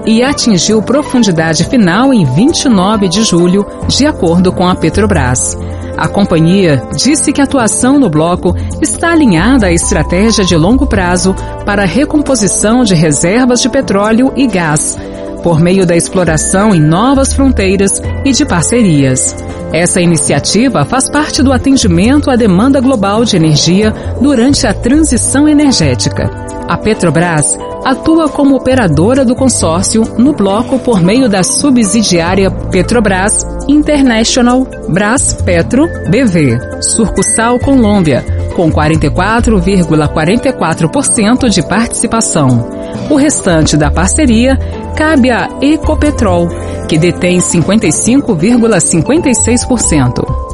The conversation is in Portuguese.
e atingiu profundidade final em 29 de julho, de acordo com a Petrobras. A companhia disse que a atuação no bloco está alinhada à estratégia de longo prazo para a recomposição de reservas de petróleo e gás, por meio da exploração em novas fronteiras e de parcerias. Essa iniciativa faz parte do atendimento à demanda global de energia durante a transição energética. A Petrobras atua como operadora do consórcio no bloco por meio da subsidiária Petrobras International Braspetro BV, sucursal Colômbia, com 44,44% de participação. O restante da parceria cabe à Ecopetrol, que detém 55,56%.